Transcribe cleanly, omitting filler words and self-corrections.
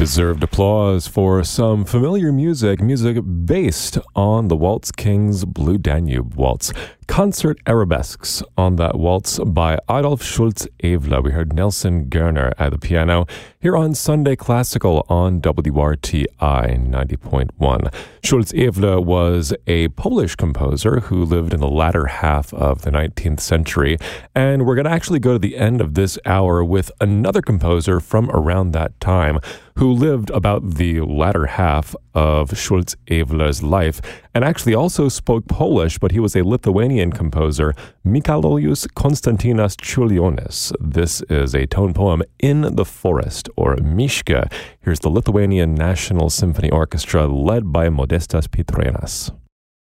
Deserved applause for some familiar music based on the Waltz Kings' Blue Danube Waltz. Concert arabesques on that waltz by Adolf Schultz-Eveler. We heard Nelson Gerner at the piano here on Sunday Classical on WRTI 90.1. Schultz-Eveler was a Polish composer who lived in the latter half of the 19th century, and we're going to actually go to the end of this hour with another composer from around that time who lived about the latter half of Schultz-Eveler's life and actually also spoke Polish, but he was a Lithuanian composer, Mikalojus Konstantinas Čiurlionis. This is a tone poem, In the Forest, or Miške. Here's the Lithuanian National Symphony Orchestra led by Modestas Pitrėnas.